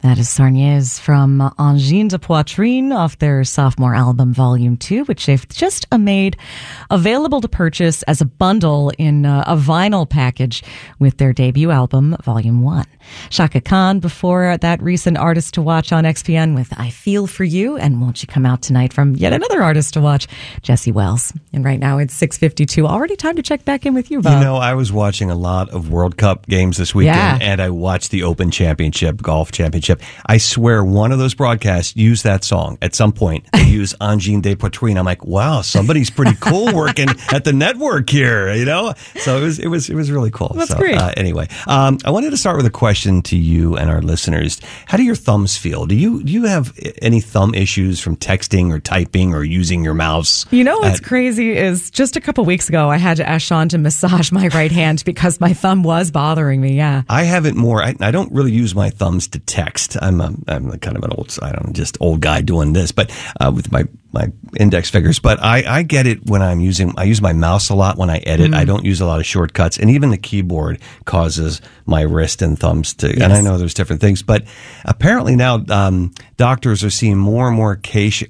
That is Sarniez from Angine de Poitrine off their sophomore album, Volume 2, which they've just made available to purchase as a bundle in a vinyl package with their debut album, Volume 1. Chaka Khan before that, recent artist to watch on XPN with I Feel For You, and Won't You Come Out Tonight from yet another artist to watch, Jesse Wells. And right now it's 6:52. Already time to check back in with you, Bob. You know, I was watching a lot of World Cup games this weekend, and I watched the Open Championship, Golf Championship. I swear one of those broadcasts used that song at some point. They use Angine de Poitrine. I'm like, wow, somebody's pretty cool working at the network here, you know? So it was really cool. That's great. Anyway, I wanted to start with a question to you and our listeners. How do your thumbs feel? Do you have any thumb issues from texting or typing or using your mouse? You know what's crazy is just a couple weeks ago, I had to ask Sean to massage my right hand because my thumb was bothering me. Yeah. I have it more. I don't really use my thumbs to text. I'm kind of an old guy doing this, but with my index fingers. But I get it when I use my mouse a lot when I edit. I don't use a lot of shortcuts, and even the keyboard causes my wrist and thumbs to. Yes. And I know there's different things, but apparently now doctors are seeing more and more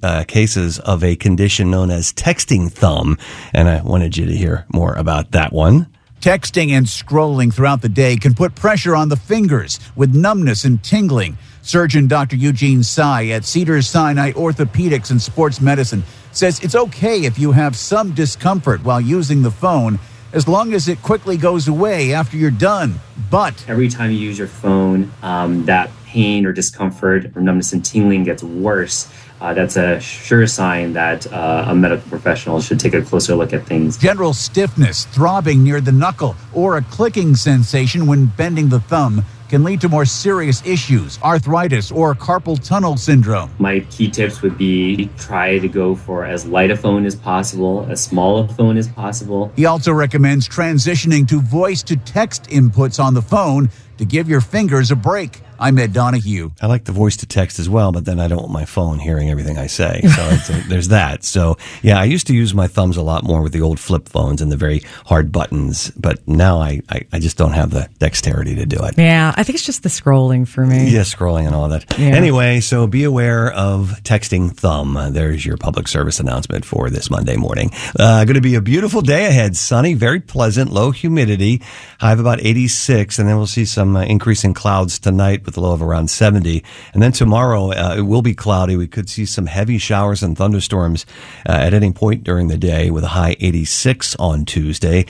cases of a condition known as texting thumb, and I wanted you to hear more about that one. Texting and scrolling throughout the day can put pressure on the fingers with numbness and tingling. Surgeon Dr. Eugene Tsai at Cedars-Sinai Orthopedics and Sports Medicine says it's okay if you have some discomfort while using the phone, as long as it quickly goes away after you're done. But every time you use your phone, that pain or discomfort or numbness and tingling gets worse. That's a sure sign that a medical professional should take a closer look at things. General stiffness, throbbing near the knuckle, or a clicking sensation when bending the thumb can lead to more serious issues, arthritis or carpal tunnel syndrome. My key tips would be try to go for as light a phone as possible, as small a phone as possible. He also recommends transitioning to voice-to-text inputs on the phone to give your fingers a break. I'm Ed Donahue. I like the voice to text as well, but then I don't want my phone hearing everything I say. So there's that. So, yeah, I used to use my thumbs a lot more with the old flip phones and the very hard buttons, but now I just don't have the dexterity to do it. Yeah, I think it's just the scrolling for me. Yeah, scrolling and all that. Yeah. Anyway, so be aware of texting thumb. There's your public service announcement for this Monday morning. Going to be a beautiful day ahead. Sunny, very pleasant, low humidity, high of about 86, and then we'll see some increase in clouds tonight with a low of around 70. And then tomorrow, it will be cloudy. We could see some heavy showers and thunderstorms at any point during the day with a high 86 on Tuesday.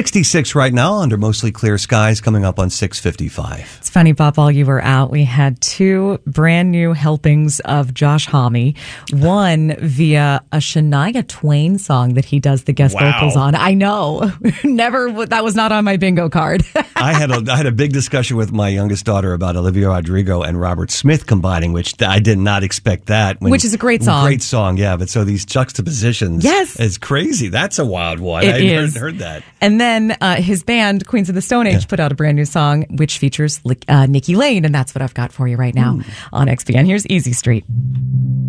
66 right now under mostly clear skies, coming up on 6:55. It's funny, Bob, while you were out, we had two brand new helpings of Josh Homme. One via a Shania Twain song that he does the guest vocals on. I know. That was not on my bingo card. I had a big discussion with my youngest daughter about Olivia Rodrigo and Robert Smith combining, which I did not expect that. Which is a great song. Great song, yeah. But so these juxtapositions is crazy. That's a wild one. I heard that. And then his band, Queens of the Stone Age, put out a brand new song, which features Nikki Lane. And that's what I've got for you right now on XPN. Here's Easy Street.